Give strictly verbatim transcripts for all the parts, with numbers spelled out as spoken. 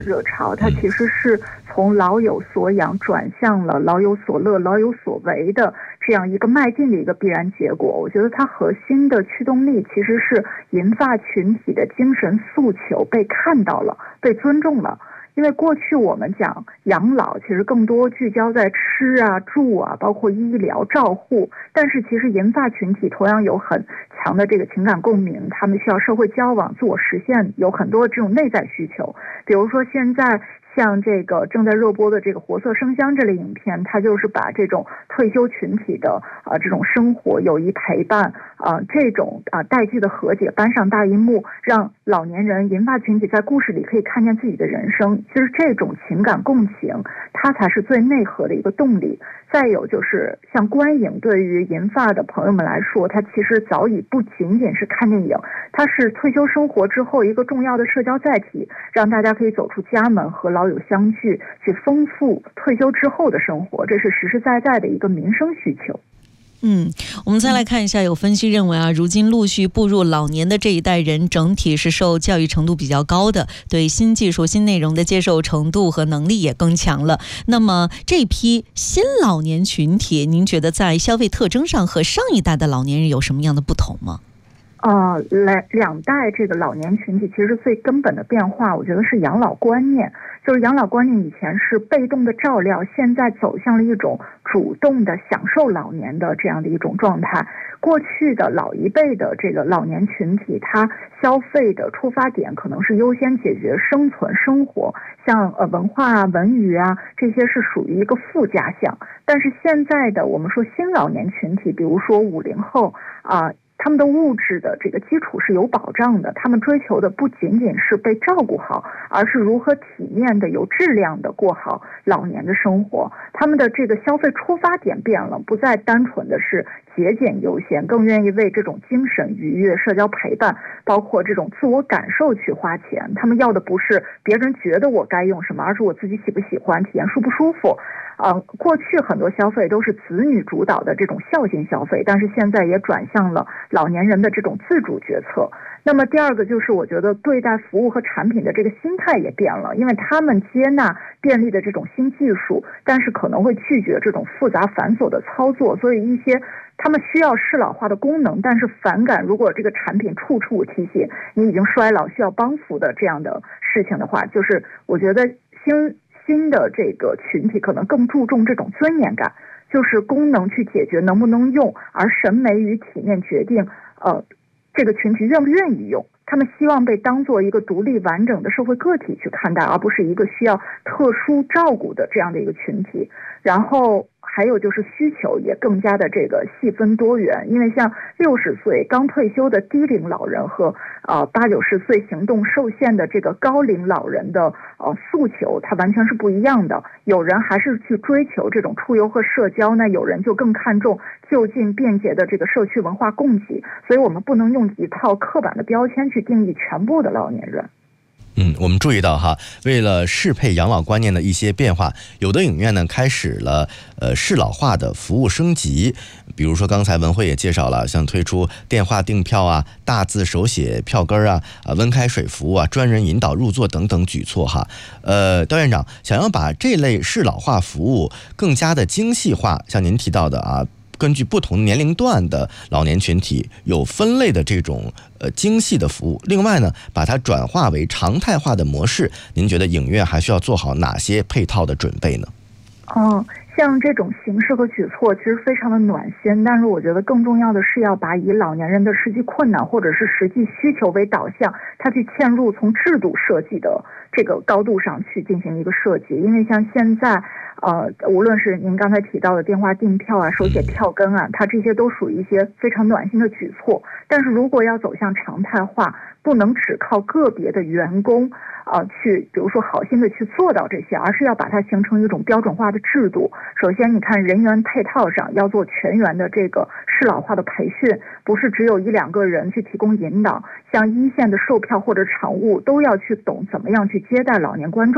热潮，它其实是从老有所养转向了老有所乐、老有所为的这样一个迈进的一个必然结果。我觉得它核心的驱动力其实是银发群体的精神诉求被看到了、被尊重了。因为过去我们讲养老，其实更多聚焦在吃啊、住啊，包括医疗照护。但是其实银发群体同样有很强的这个情感共鸣，他们需要社会交往、自我实现，有很多这种内在需求。比如说现在像这个正在热播的这个《活色生香》这类影片，它就是把这种退休群体的啊、呃、这种生活、友谊陪伴啊、呃、这种啊、呃、代际的和解搬上大荧幕，让老年人银发群体在故事里可以看见自己的人生。其实这种情感共情，它才是最内核的一个动力。再有就是像观影，对于银发的朋友们来说，它其实早已不仅仅是看电影，它是退休生活之后一个重要的社交载体，让大家可以走出家门和老友相聚，去丰富退休之后的生活，这是实实在在的一个民生需求。 嗯，我们再来看一下，有分析认为啊，如今陆续步入老年的这一代人，整体是受教育程度比较高的，对新技术、新内容的接受程度和能力也更强了。那么这批新老年群体，您觉得在消费特征上和上一代的老年人有什么样的不同吗？ 呃，来两代这个老年群体，其实最根本的变化，我觉得是养老观念。就是养老观念以前是被动的照料，现在走向了一种主动的享受老年的这样的一种状态。过去的老一辈的这个老年群体，他消费的出发点可能是优先解决生存生活，像呃文化啊、文娱啊这些是属于一个附加项。但是现在的我们说新老年群体，比如说五零后啊。呃他们的物质的这个基础是有保障的，他们追求的不仅仅是被照顾好，而是如何体面的、有质量的过好老年的生活。他们的这个消费出发点变了，不再单纯的是节俭优先，更愿意为这种精神愉悦、社交陪伴，包括这种自我感受去花钱。他们要的不是别人觉得我该用什么，而是我自己喜不喜欢、体验舒不舒服。呃，过去很多消费都是子女主导的这种孝心消费，但是现在也转向了老年人的这种自主决策。那么第二个就是我觉得对待服务和产品的这个心态也变了，因为他们接纳便利的这种新技术，但是可能会拒绝这种复杂繁琐的操作，所以一些他们需要适老化的功能，但是反感如果这个产品处处提醒你已经衰老需要帮扶的这样的事情的话，就是我觉得新新的这个群体可能更注重这种尊严感，就是功能去解决能不能用，而审美与体面决定呃这个群体愿不愿意用。他们希望被当作一个独立完整的社会个体去看待，而不是一个需要特殊照顾的这样的一个群体。然后还有就是需求也更加的这个细分多元，因为像六十岁刚退休的低龄老人和呃八九十岁行动受限的这个高龄老人的呃诉求，它完全是不一样的。有人还是去追求这种出游和社交，那有人就更看重就近便捷的这个社区文化供给。所以我们不能用一套刻板的标签去定义全部的老年人。 嗯，我们注意到哈，为了适配养老观念的一些变化，有的影院呢开始了呃适老化的服务升级。比如说刚才文慧也介绍了，像推出电话订票啊、大字手写票根啊、啊温开水服务啊、专人引导入座等等举措哈。呃，段院长想要把这类适老化服务更加的精细化，像您提到的啊。根据不同年龄段的老年群体有分类的这种呃精细的服务，另外呢，把它转化为常态化的模式，您觉得影院还需要做好哪些配套的准备呢？ 嗯，像这种形式和举措其实非常的暖心，但是我觉得更重要的是要把以老年人的实际困难或者是实际需求为导向，它去嵌入从制度设计的这个高度上去进行一个设计。因为像现在呃，无论是您刚才提到的电话订票啊、手写票根啊，它这些都属于一些非常暖心的举措。但是如果要走向常态化，不能只靠个别的员工呃，去比如说好心的去做到这些，而是要把它形成一种标准化的制度。首先你看人员配套上要做全员的这个适老化的培训，不是只有一两个人去提供引导，像一线的售票或者场务都要去懂怎么样去接待老年观众。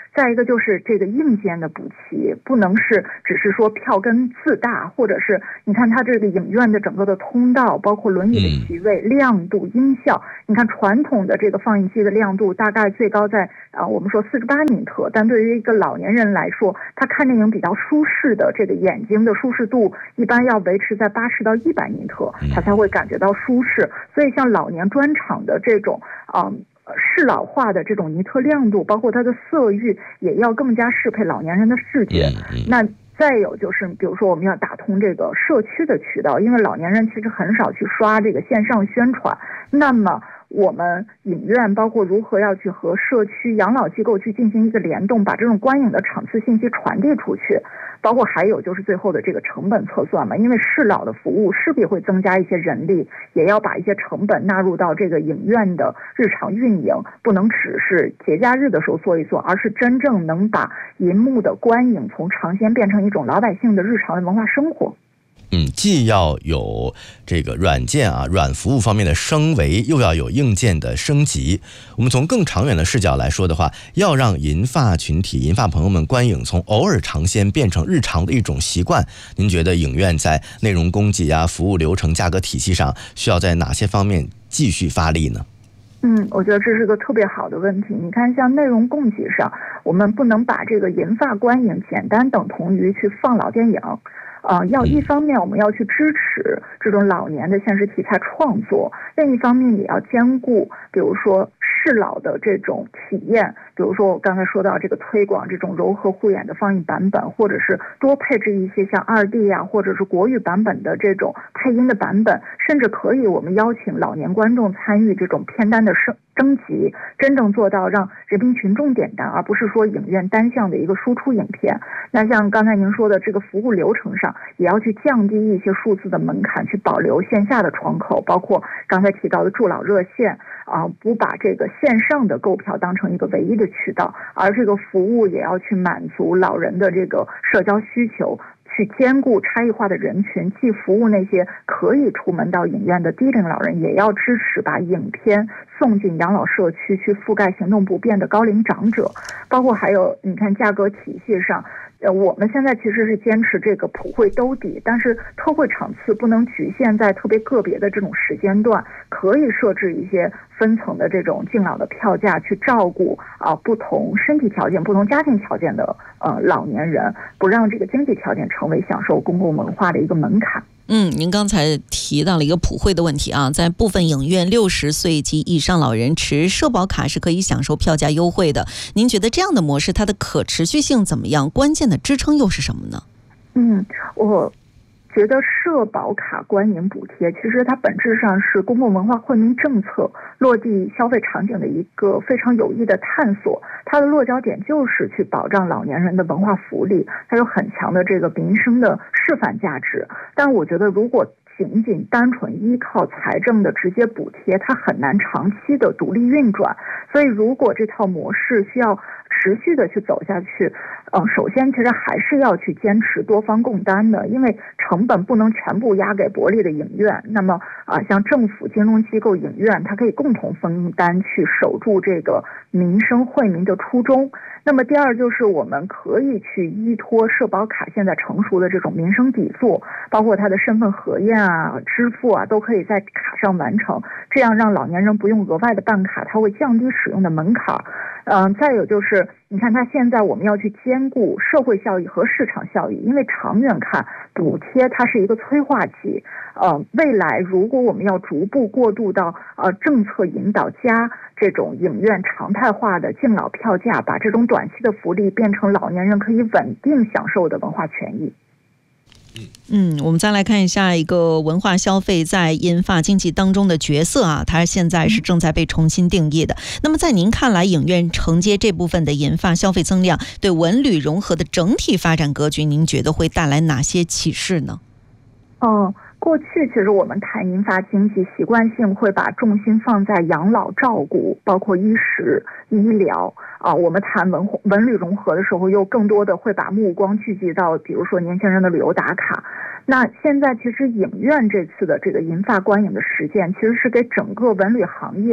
再一个就是这个硬件的补齐，不能是只是说票根自大，或者是你看它这个影院的整个的通道，包括轮椅的席位、嗯、亮度、音效，你看传统的这个放映机的亮度大概最高在啊、呃、我们说四十八米特，但对于一个老年人来说，他看电影比较舒适的这个眼睛的舒适度一般要维持在八十到一百米特，他才会感觉到舒适。所以像老年专场的这种啊。呃适老化的这种尼特亮度，包括它的色域，也要更加适配老年人的视觉。那再有就是，比如说我们要打通这个社区的渠道，因为老年人其实很少去刷这个线上宣传。那么我们影院包括如何要去和社区养老机构去进行一个联动，把这种观影的场次信息传递出去。包括还有就是最后的这个成本测算嘛，因为适老的服务势必会增加一些人力，也要把一些成本纳入到这个影院的日常运营，不能只是节假日的时候做一做，而是真正能把银幕的观影从尝鲜变成一种老百姓的日常的文化生活。 嗯，既要有这个软件啊软服务方面的升维，又要有硬件的升级。我们从更长远的视角来说的话，要让银发群体、银发朋友们观影从偶尔尝鲜变成日常的一种习惯，您觉得影院在内容供给啊、服务流程、价格体系上需要在哪些方面继续发力呢？ 嗯，我觉得这是个特别好的问题。你看，像内容供给上，我们不能把这个银发观影简单等同于去放老电影。呃，要一方面我们要去支持这种老年的现实题材创作，另一方面也要兼顾，比如说适老的这种体验，比如说我刚才说到这个推广这种柔和护眼的放映版本，或者是多配置一些像二 D 啊，或者是国语版本的这种配音的版本，甚至可以我们邀请老年观众参与这种片单的升征集，真正做到让人民群众点单，而不是说影院单向的一个输出影片。那像刚才您说的这个服务流程上，也要去降低一些数字的门槛，去保留线下的窗口，包括刚才提到的助老热线啊，不把这个线上的购票当成一个唯一的渠道，而这个服务也要去满足老人的这个社交需求，去兼顾差异化的人群，既服务那些可以出门到影院的低龄老人，也要支持把影片送进养老社区，去覆盖行动不便的高龄长者。包括还有你看价格体系上，呃，我们现在其实是坚持这个普惠兜底，但是特惠场次不能局限在特别个别的这种时间段，可以设置一些分层的这种敬老的票价，去照顾啊、呃、不同身体条件、不同家庭条件的呃老年人，不让这个经济条件成为享受公共文化的一个门槛。 嗯，您刚才提到了一个普惠的问题啊，在部分影院六十岁及以上老人持社保卡是可以享受票价优惠的。您觉得这样的模式它的可持续性怎么样？关键的支撑又是什么呢？ 嗯，我觉得社保卡观影补贴其实它本质上是公共文化惠民政策落地消费场景的一个非常有益的探索，它的落脚点就是去保障老年人的文化福利，它有很强的这个民生的示范价值。但我觉得如果仅仅单纯依靠财政的直接补贴，它很难长期的独立运转。所以如果这套模式需要持续的去走下去，嗯，首先其实还是要去坚持多方共担的，因为成本不能全部压给薄利的影院。那么啊，像政府、金融机构、影院，它可以共同分担，去守住这个民生惠民的初衷。那么第二就是我们可以去依托社保卡现在成熟的这种民生底座，包括它的身份核验啊、支付啊，都可以在卡上完成，这样让老年人不用额外的办卡，它会降低使用的门槛。嗯，再有就是，你看它现在我们要去兼顾社会效益和市场效益，因为长远看，补贴它是一个催化剂。呃，未来如果我们要逐步过渡到呃政策引导加这种影院常态化的敬老票价，把这种短期的福利变成老年人可以稳定享受的文化权益。 嗯，我们再来看一下一个文化消费在银发经济当中的角色啊，它现在是正在被重新定义的。那么在您看来，影院承接这部分的银发消费增量，对文旅融合的整体发展格局，您觉得会带来哪些启示呢？ 哦，过去其实我们谈银发经济，习惯性会把重心放在养老照顾，包括衣食、医疗啊。我们谈文文旅融合的时候，又更多的会把目光聚集到，比如说年轻人的旅游打卡。那现在其实影院这次的这个银发观影的实践，其实是给整个文旅行业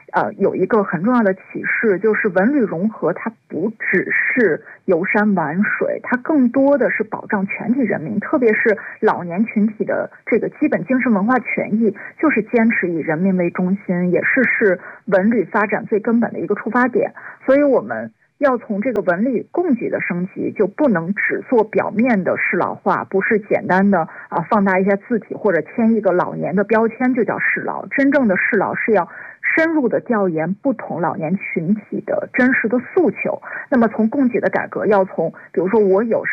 呃有一个很重要的启示，就是文旅融合它不只是游山玩水，它更多的是保障全体人民，特别是老年群体的这个基本精神文化权益，就是坚持以人民为中心，也是是文旅发展最根本的一个出发点。所以我们要从这个文旅供给的升级，就不能只做表面的适老化，不是简单的啊放大一些字体或者添一个老年的标签就叫适老。真正的适老是要深入的调研不同老年群体的真实的诉求。那么从供给的改革，要从比如说我有